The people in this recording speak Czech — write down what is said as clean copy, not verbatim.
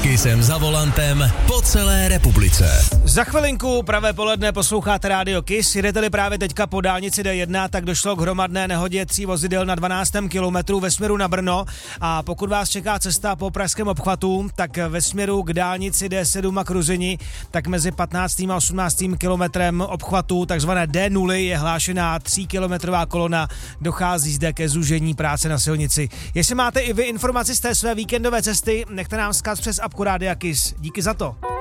Kissem za volantem po celé republice. Za chvilinku pravé poledne posloucháte rádio Kiss. Jedete-li právě teďka po dálnici D1, tak došlo k hromadné nehodě 3 vozidel na 12. kilometru ve směru na Brno. A pokud vás čeká cesta po pražském obchvatu, tak ve směru k dálnici D7 a k Ruzyni, tak mezi 15. a 18. kilometrem obchvatu, takzvané D0, je hlášená 3kilometrová kolona. Dochází zde ke zúžení práce na silnici. Jestli máte i vy informaci z té své víkendové cesty, nechte nám vzkaz přes apku Rádia Kiss. Díky za to.